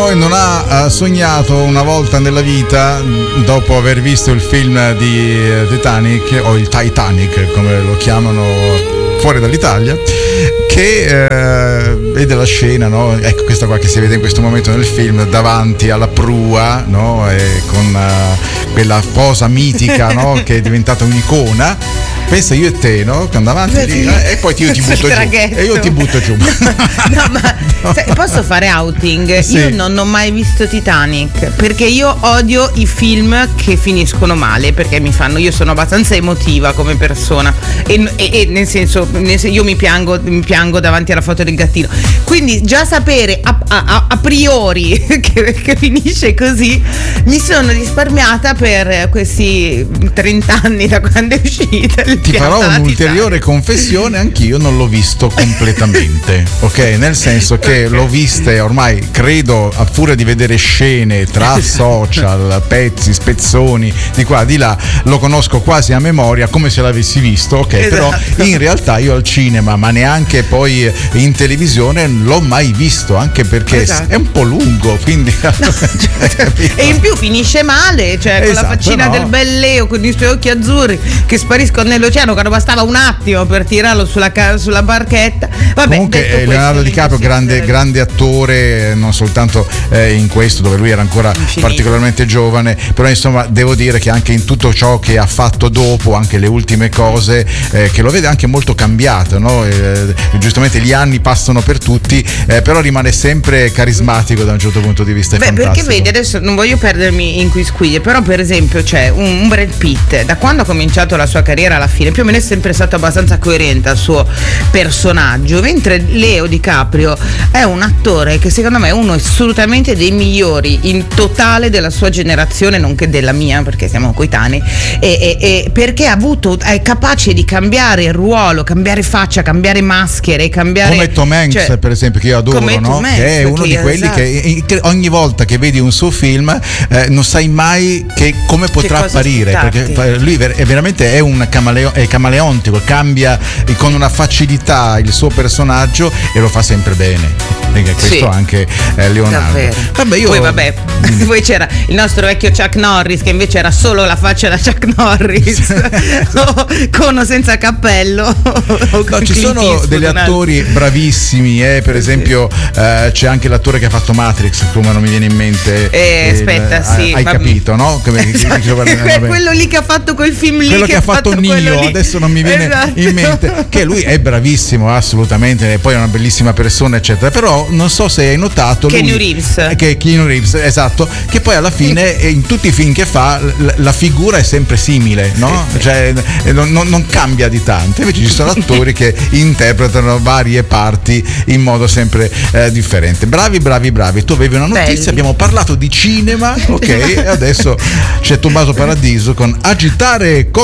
noi non ha sognato una volta nella vita, dopo aver visto il film di Titanic, o il Titanic come lo chiamano fuori dall'Italia, che vede la scena, no? Ecco questa qua che si vede in questo momento nel film, davanti alla prua, no? E con quella posa mitica, no? Che è diventata un'icona. Pensa io e te, no? Che andavo avanti lì, e poi io ti butto giù. E io ti butto giù. No, ma posso fare outing? Sì. Io non ho mai visto Titanic, perché io odio i film che finiscono male, perché io sono abbastanza emotiva come persona e nel senso io mi piango davanti alla foto del gattino. Quindi già sapere a priori che finisce così, mi sono risparmiata per questi 30 anni da quando è uscita. Ti farò un'ulteriore confessione, anch'io non l'ho visto completamente, ok? Nel senso che l'ho viste ormai, credo, a furia di vedere scene tra social, pezzi, spezzoni di qua di là, lo conosco quasi a memoria come se l'avessi visto, ok? Esatto. Però in realtà io al cinema, ma neanche poi in televisione, non l'ho mai visto, anche perché è un po' lungo, quindi e in più finisce male, cioè con la faccina del bel Leo con i suoi occhi azzurri che spariscono nell'oceano quando bastava un attimo per tirarlo sulla barchetta. Vabbè, comunque Leonardo DiCaprio, grande attore, non soltanto in questo dove lui era ancora particolarmente giovane, però insomma devo dire che anche in tutto ciò che ha fatto dopo, anche le ultime cose, che lo vede anche molto cambiato, no? Giustamente gli anni passano per tutti, però rimane sempre carismatico da un certo punto di vista. Perché vedi, adesso non voglio perdermi in quisquiglie, però per esempio c'è un Brad Pitt, da quando ha cominciato la sua carriera alla fine più o meno è sempre stato abbastanza coerente al suo personaggio, mentre Leo DiCaprio è un attore che secondo me è uno assolutamente dei migliori in totale della sua generazione, nonché della mia, perché siamo coetanei, e perché è capace di cambiare il ruolo, cambiare faccia, cambiare maschere, cambiare, come Tom Hanks, per esempio, che io adoro, no? Che è uno di quelli che ogni volta che vedi un suo film non sai mai come potrà apparire, perché lui è veramente un camaleontico, cambia con una facilità il suo personaggio e lo fa sempre bene. Perché questo anche Leonardo. Poi c'era il nostro vecchio Chuck Norris, che invece era solo la faccia da Chuck Norris con o senza cappello. No, ci sono degli attori bravissimi, per esempio c'è anche l'attore che ha fatto Matrix, come non mi viene in mente. Hai capito, no? Quello lì che ha fatto quel film lì, quello che ha fatto Neo, adesso non mi viene in mente, che lui è bravissimo assolutamente, e poi è una bellissima persona eccetera, però non so se hai notato Keanu Reeves, esatto, che poi alla fine in tutti i film che fa la figura è sempre simile, no? Cioè non cambia di tanto. Invece ci sono attori che interpretano varie parti in modo sempre differente. Bravi. Tu avevi una notizia, abbiamo parlato di cinema, ok? E adesso c'è Tommaso Paradiso con Agitare